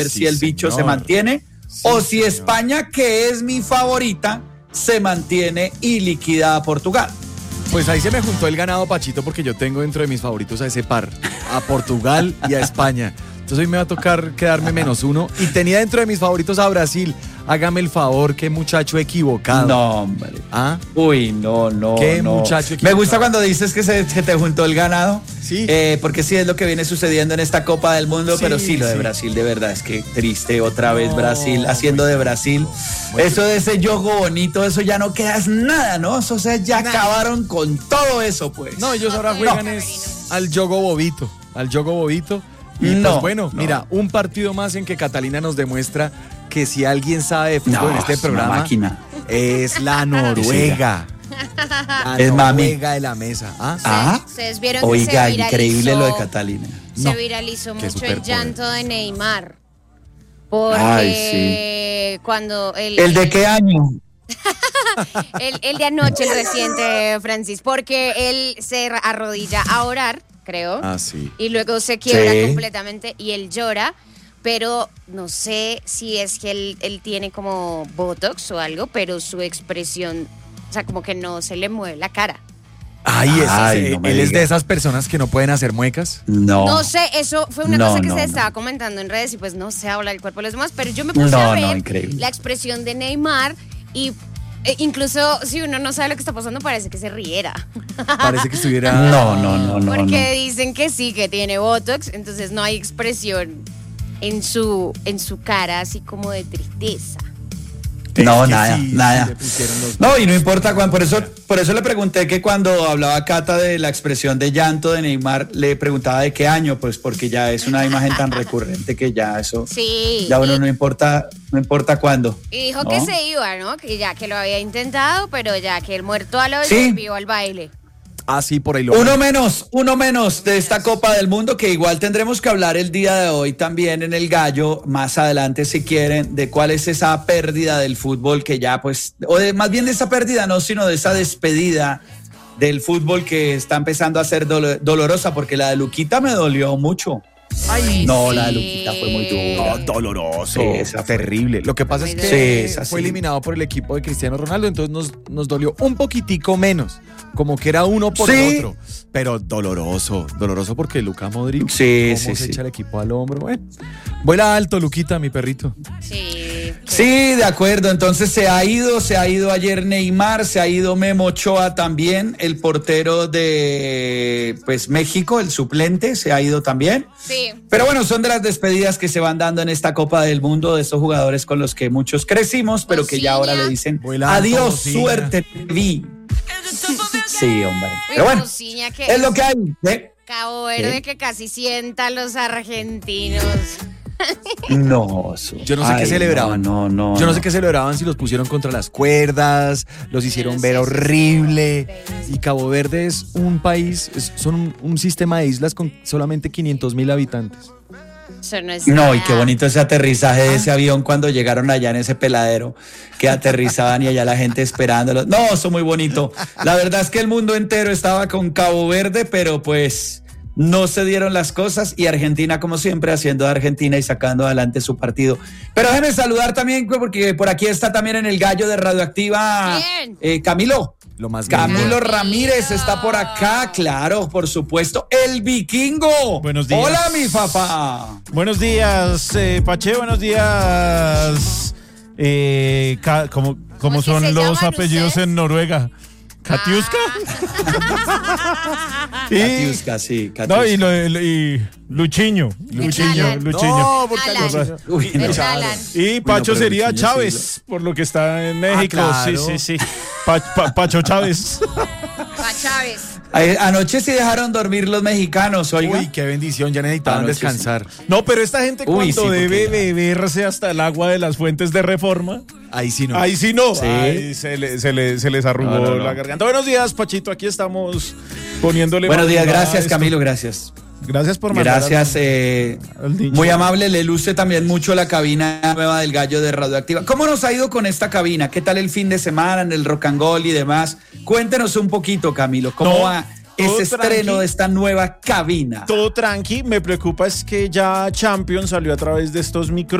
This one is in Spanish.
si el bicho se mantiene o si España, que es mi favorita, se mantiene y liquida a Portugal. Pues ahí se me juntó el ganado, Pachito, porque yo tengo dentro de mis favoritos a ese par, a Portugal y a España. Entonces hoy me va a tocar quedarme -1. Y tenía dentro de mis favoritos a Brasil. Hágame el favor, qué muchacho equivocado. No, hombre. ¿Ah? Uy, no. Qué muchacho equivocado. Me gusta cuando dices que se te juntó el ganado. Sí. Porque sí es lo que viene sucediendo en esta Copa del Mundo, Sí, pero sí, lo de Brasil, de verdad, es que triste otra vez Brasil, haciendo de Brasil. Eso de ese yogo bonito, eso ya no queda nada, ¿no? O sea, ya acabaron con todo eso, pues. No, ellos ahora juegan al yogo bobito. Y pues bueno, mira, un partido más en que Catalina nos demuestra que si alguien sabe de fútbol en este programa, máquina. Es la Noruega. Es Noruega de la mesa. Ustedes vieron Oiga, que se increíble lo de Catalina. Se viralizó mucho el llanto de Neymar. Porque cuando ¿El de qué año? el de anoche, el reciente, Francis, porque él se arrodilla a orar, creo. Sí. Y luego se quiebra completamente y él llora, pero no sé si es que él tiene como botox o algo, pero su expresión, o sea, como que no se le mueve la cara. Él es de esas personas que no pueden hacer muecas. No sé, eso fue una cosa que se estaba comentando en redes y pues no sé hablar del cuerpo de los demás, pero yo me puse a ver la expresión de Neymar y incluso si uno no sabe lo que está pasando parece que se riera. Parece que estuviera... No. Porque dicen que sí, que tiene botox, entonces no hay expresión en su cara así como de tristeza. No, nada. No, y no importa cuándo, por eso le pregunté que cuando hablaba Cata de la expresión de llanto de Neymar, le preguntaba de qué año, pues porque ya es una imagen tan recurrente que ya eso, ya uno no importa cuándo. Y dijo que se iba, ¿no? Que ya que lo había intentado, pero ya que el muerto a lo volvió al baile. Sí, por ahí lo uno menos de esta Copa del Mundo, que igual tendremos que hablar el día de hoy también en el Gallo, más adelante si quieren, de cuál es esa pérdida del fútbol que ya pues, más bien de esa pérdida no, sino de esa despedida del fútbol que está empezando a ser dolorosa, porque la de Luquita me dolió mucho. La de Luquita fue muy dura. Doloroso. Terrible. Lo que pasa es que fue eliminado por el equipo de Cristiano Ronaldo, entonces nos dolió un poquitico menos. Como que era uno por el otro. Pero doloroso porque Luka Modric se echa el equipo al hombro. Bueno, vuela alto, Luquita, mi perrito. Sí, de acuerdo. Entonces se ha ido ayer Neymar, se ha ido Memo Ochoa también, el portero de México, el suplente, se ha ido también. Sí. Pero bueno, son de las despedidas que se van dando en esta Copa del Mundo de estos jugadores con los que muchos crecimos, pero que ya ahora le dicen adiós, suerte, vi. Sí, hombre. Pero bueno, es lo que hay. Cabo Verde que casi sienta a los argentinos. No, yo no sé qué celebraban. No. Yo no sé qué celebraban, si los pusieron contra las cuerdas, los hicieron ver horrible. Y Cabo Verde es un país, son un sistema de islas con solamente 500,000 habitantes. Eso no es No, nada. y qué bonito ese aterrizaje de ese avión cuando llegaron allá en ese peladero, que aterrizaban y allá la gente esperándolos. No, eso muy bonito. La verdad es que el mundo entero estaba con Cabo Verde, pero pues no se dieron las cosas y Argentina, como siempre, haciendo de Argentina y sacando adelante su partido. Pero déjenme saludar también, porque por aquí está también en el Gallo de Radioactiva Camilo. Camilo Ramírez está por acá, claro, por supuesto. El Vikingo. Buenos días. Hola, mi papá. Buenos días, Pache, buenos días. ¿Cómo son los apellidos ustedes? en Noruega? ¿Katiuska? Katiuska, sí. Katiuska. No, y Luchiño. No, porque Y Pacho sería Chávez, por lo que está en México. Claro. Sí. Pacho Chávez. Chávez. Anoche sí dejaron dormir los mexicanos, oiga. Uy, qué bendición, ya necesitaban descansar. No, pero esta gente cuando debe beberse hasta el agua de las fuentes de Reforma. Ahí sí no. Ahí se les arrugó la garganta. Buenos días, Pachito. Aquí estamos poniéndole. Buenos días, gracias, Camilo, gracias. Gracias por mandar. Gracias, muy amable. Le luce también mucho la cabina nueva del Gallo de Radioactiva. ¿Cómo nos ha ido con esta cabina? ¿Qué tal el fin de semana en el Rock and Roll y demás? Cuéntenos un poquito, Camilo. ¿Cómo va ese estreno de esta nueva cabina. Todo tranqui, me preocupa es que ya Champions salió a través de estos